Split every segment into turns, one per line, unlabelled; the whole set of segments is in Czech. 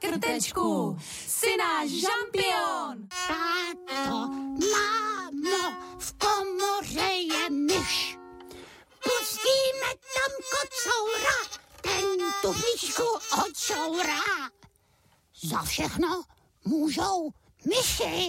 Krtečku, jsi náš žampion.
Táto, mámo, v komoře je myš. Pustíme tam kocoura, ten tu myšku odsourá. Za všechno můžou myši.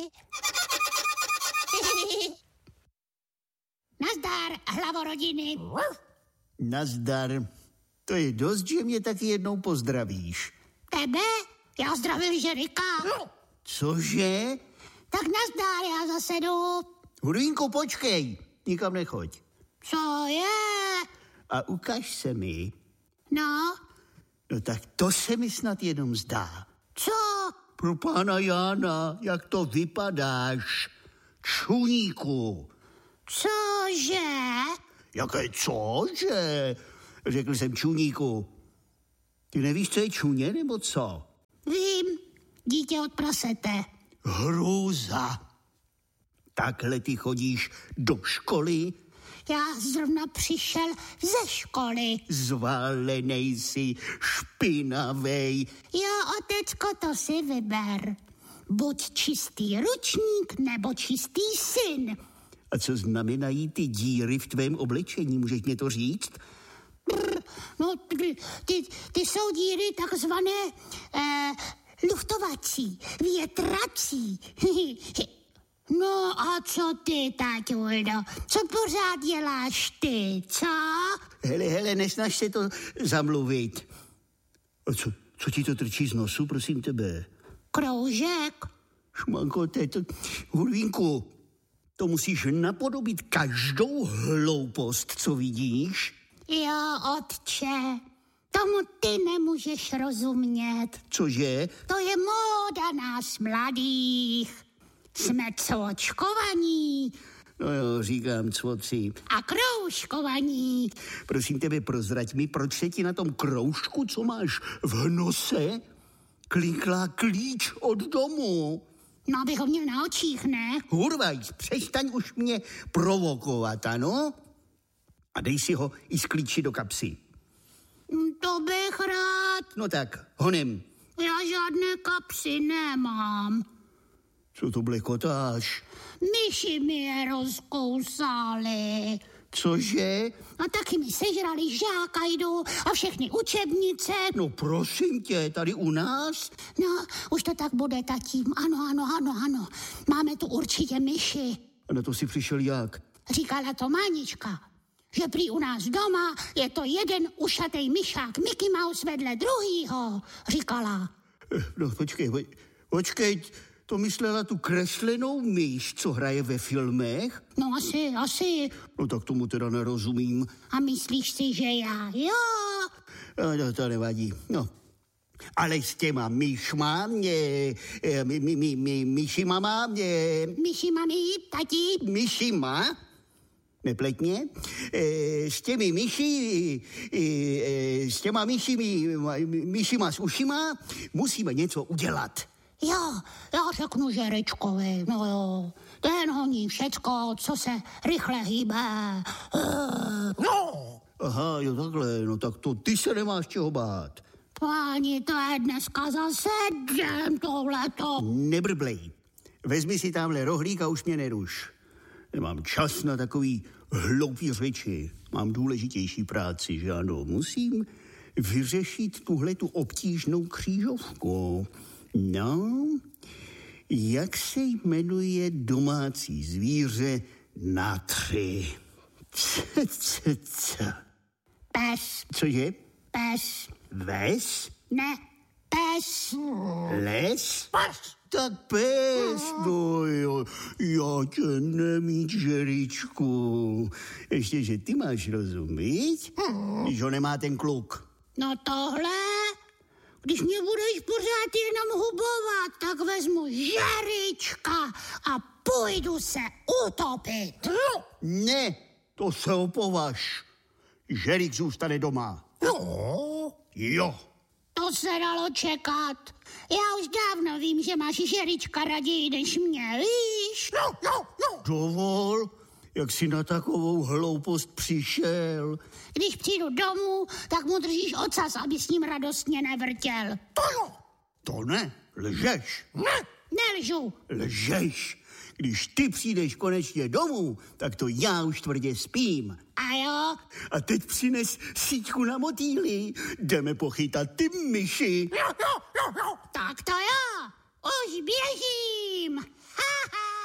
Nazdar, hlavorodiny.
Nazdar. To je dost, že mě taky jednou pozdravíš.
Tebe? Já zdravil Žerika.
Cože?
Tak nazdar, já zase jdu.
Hudvínku, počkej, nikam nechoď.
Co je?
A ukaž se mi.
No?
No tak to se mi snad jenom zdá.
Co?
Pro pána Jána, jak to vypadáš? Čuníku.
Cože?
Jaké cože? Řekl jsem čuníku. Ty nevíš, co je čuně, nebo co?
Vím, dítě od prasete.
Hrůza. Takhle ty chodíš do školy?
Já zrovna přišel ze školy.
Zvalenej jsi, špinavej.
Jo, otecko, to si vyber. Buď čistý ručník, nebo čistý syn.
A co znamenají ty díry v tvém oblečení, můžeš mě to říct?
No, ty jsou díry takzvané luftovací, větrací. No a co ty, táťuldo? Co pořád děláš ty, co?
Hele, nesnaž se to zamluvit. A co ti to trčí z nosu, prosím tebe?
Kroužek.
Šmanko, Hudvínku, to musíš napodobit každou hloupost, co vidíš.
Jo, otče, tomu ty nemůžeš rozumět.
Cože?
To je móda nás mladých. Jsme cvočkovaní.
No jo, říkám cvoci.
A kroužkovaní.
Prosím tebe, prozrať mi, proč se ti na tom kroužku, co máš v nose, klikla klíč od domu.
No, abych ho měl na očích, ne?
Hurvajs, přestaň už mě provokovat, ano? A dej si ho i z klíči do kapsy.
To bych rád.
No tak, honem.
Já žádné kapsy nemám.
Co to blekotáš?
Myši mi je rozkousali.
Cože?
A taky mi sežrali žákajdu a všechny učebnice.
No prosím tě, tady u nás?
No, už to tak bude, tatím. Ano. Máme tu určitě myši.
A na to si přišel jak?
Říkala to Mánička, že prý u nás doma je to jeden ušatej myšák Mickey Mouse vedle druhýho. Říkala.
No počkej, to myslela tu kreslenou myš, co hraje ve filmech?
No asi.
No tak tomu teda nerozumím.
A myslíš si, že já? Jo.
No, to nevadí, no. Ale s těma myšma, myšima,
tati.
Myšima, nepleť mě, s těmi myšima s ušima musíme něco udělat.
Jo, já řeknu Žeričkovi, no jo, ten honí všecko, co se rychle hýbe.
No. Aha, jo takhle, no tak to ty se nemáš čeho bát.
Páni, to je dneska zase den tohleto.
Nebrblej, vezmi si tamhle rohlík a už mě neruš. Nemám čas na takový hloupý řeči. Mám důležitější práci, že ano, musím vyřešit tuhletu obtížnou křížovku. No, jak se jmenuje domácí zvíře na 3?
Pes.
Cože?
Pes.
Ves?
Ne, pes.
Les? Pes. Tak pes, no jo, já tě nemít, Žeričku. Ještě, že ty máš rozumět, když ho nemá ten kluk.
No tohle, když mě budeš pořád jenom hubovat, tak vezmu Žerička a půjdu se utopit.
Ne, to se opovaž. Žerik zůstane doma. Jo.
To se dalo čekat. Já už dávno vím, že máš Žerička raději než mě, víš?
Dovol, jak jsi na takovou hloupost přišel.
Když přijdu domů, tak mu držíš ocas, aby s ním radostně nevrtěl.
To To ne, lžeš.
Nelžu.
Lžeš. Když ty přijdeš konečně domů, tak to já už tvrdě spím.
A jo?
A teď přines síťku na motýly. Jdeme pochytat ty myši.
Tak to jo. Už běžím. Ha, ha.